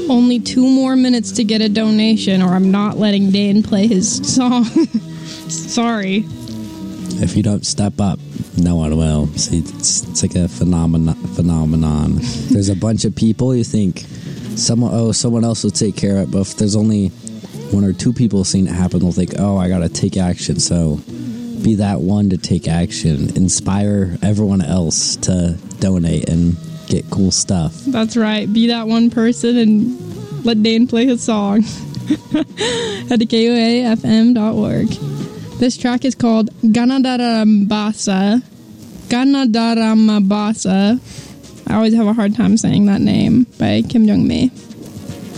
Only 2 more minutes to get a donation, or I'm not letting Dane play his song. Sorry. If you don't step up, no one will. See, it's like a phenomenon. There's a bunch of people, you think someone else will take care of it, but if there's only 1 or 2 people seeing it happen, they'll think, oh, I gotta take action. So be that one to take action. Inspire everyone else to donate and get cool stuff. That's right. Be that one person and let Dane play his song. Head to KOAFM.org. This track is called Ganadaramabasa. I always have a hard time saying that name, by Kim Jong-mi.